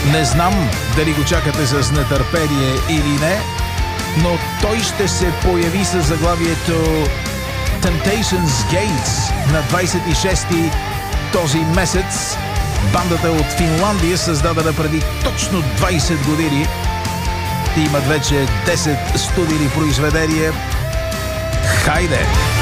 Не знам дали го чакате с нетърпение или не, но той ще се появи с заглавието Temptations Gates на 26-ти този месец. Бандата от Финландия, създадена преди точно 20 години, имат вече 10 студийни произведения. Хайде!